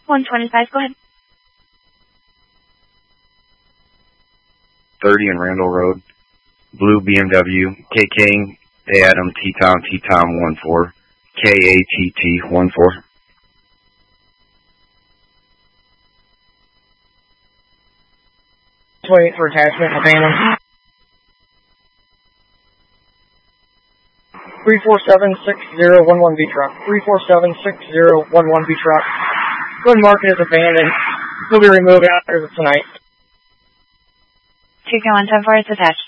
125, go ahead. 30 in Randall Road. Blue BMW, KK, Adam, T-Tom, T-Tom 14, K-A-T-T 14. Wait for attachment, abandoned. 3476011 B truck. 3476011 B truck. Go ahead and mark it as abandoned. He'll be removed after tonight. KK 174, it's attached.